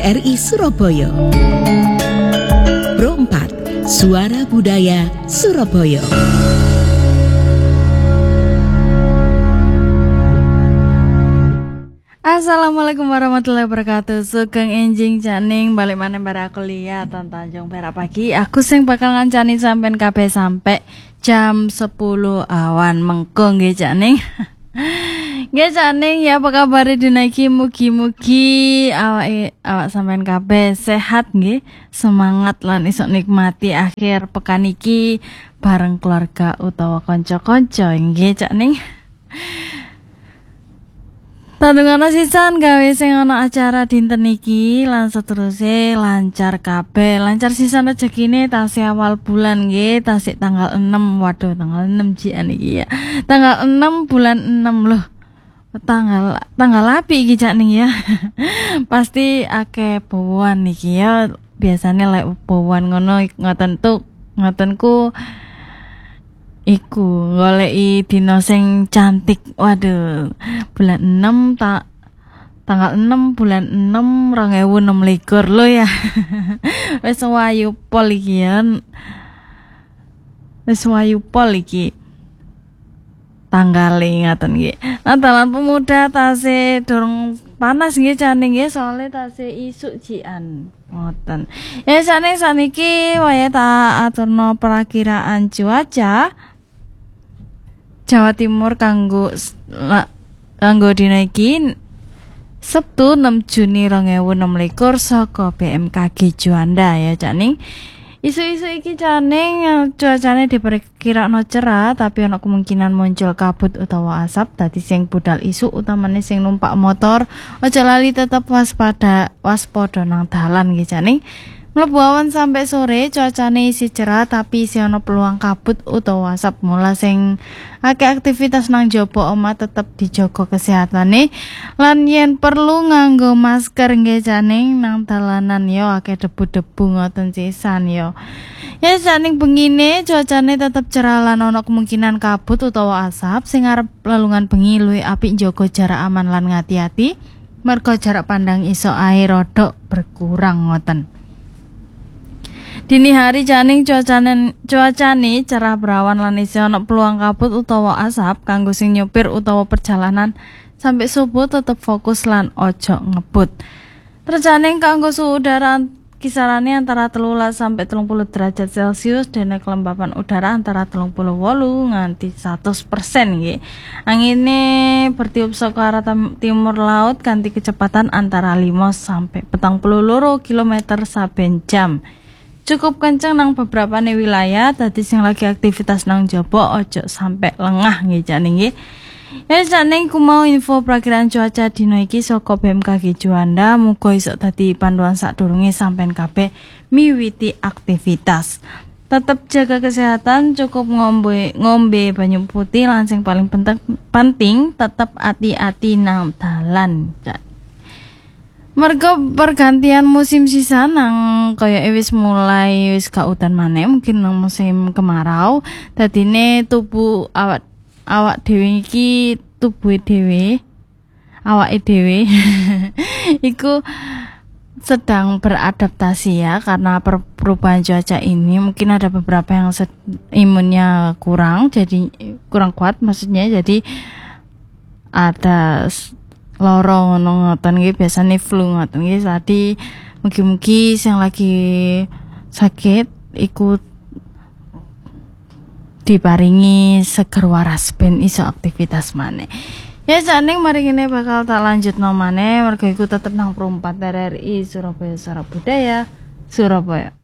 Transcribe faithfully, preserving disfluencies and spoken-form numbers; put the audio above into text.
R I Surabaya. Pro empat, Suara Budaya Surabaya. Assalamualaikum warahmatullahi wabarakatuh. Sugeng enjing janing balik maneh bara kuliah Tanjung Perak pagi. Aku sing bakal ngancani sampean kabeh sampai jam sepuluh awan mengko nggih janing. Nggih janing ya, apa kabar dina iki? Mugi-mugi awake awak sampean kabeh sehat nggih, semangat lan iso nikmati akhir pekan iki bareng keluarga utawa kanca-kanca nggih janing. Tandungan sisan gawe sing ana acara dinten iki lan seterusé lancar kabeh, lancar sisan rezekine tasih awal bulan nggih, tasih tanggal enam. Waduh, tanggal enam jian iki ya. Tanggal enam bulan enam loh. Tanggal tanggal api iki cak ning ya. Pasti akeh bawan iki ya. Biasane lek bawan ngono ngoten tuh ngotenku iku goleki dina sing cantik. Waduh, bulan enam tak tanggal enam bulan enam dua ribu enam belas lo ya. Wis wayu pol iki ya. Wis wayu pol iki. Tanggale ngaten nggih. Natalan pemuda tasih durung panas nggih caning nggih, soalé tasih isuk jian. Ngoten. Ya saning saniki wayahe tak aturno perakiraan cuaca Jawa Timur kanggo kanggo dina iki Sabtu enam Juni dua ribu enam belas saka B M K G Juanda ya caning. Isu-isu iki caning cuacane diperkirakan cerah, tapi ana kemungkinan muncul kabut utawa asap. Dadi sing budal isu utamane sing numpak motor aja lali tetep waspada waspada nang dalan nggih caning. Mlebu awan sampai sore cuacane isi cerah, tapi isi ana peluang kabut utawa asap. Mula sing akeh aktivitas nang jaba omah tetep dijaga kesehatane lan yen perlu nganggo masker nggih caning. Nang dalanan yo akeh debu-debu ngoten sisan yo. Ya caning bengine cuacane tetep cerah lan ana kemungkinan kabut utawa asap. Sing arep lelungan bengi luwih apik njaga jarak aman lan ngati-ati, merga jarak pandang iso ae rada berkurang ngoten. Dini hari janing cuacane cuacane cerah berawan lan isih ana peluang kabut utawa asap. Kanggo sing nyopir utawa perjalanan sampai subuh tetep fokus lan ojo ngebut. Terjaning kanggo suhu udara kisarane antara telulas sampai telung puluh derajat Celcius, dene kelembapan udara antara telung puluh wolu nganti seratus persen nggih. Angine bertiup saka arah timur laut kanthi kecepatan antara lima sampai petang puluh loro kilometer saben jam. Cukup kenceng nang beberapa nih wilayah. Tadi sing lagi aktivitas nang jaba ojo sampai lengah nggih janing nggih. Ya janing ku mau info perakiraan cuaca dina iki saka B M K G Juanda. Muga iso dadi panduan sadurunge sampean kabeh miwiti aktivitas. Tetep jaga kesehatan, cukup ngombe ngombe banyu putih lan sing paling penting penting tetep hati-hati nang dalan. Mergo pergantian musim sisan nang kaya wis mulai wis gak udan maneh, mungkin nang musim kemarau. Dadine tubuh awak awak dhewe iki tubuhe dhewe awake dhewe iku sedang beradaptasi ya karena perubahan cuaca ini. Mungkin ada beberapa yang imunnya kurang, jadi kurang kuat maksudnya, jadi ada loro ngono ngoten nggih, biasane flu ngoten nggih. Tadi mugi-mugi sing lagi sakit iku diparingi seger waras ben iso aktivitas maneh. Ya janing mari kene bakal tak lanjutno maneh, mergo iku tetep nang Pro empat R R I Surabaya Suara Budaya Surabaya.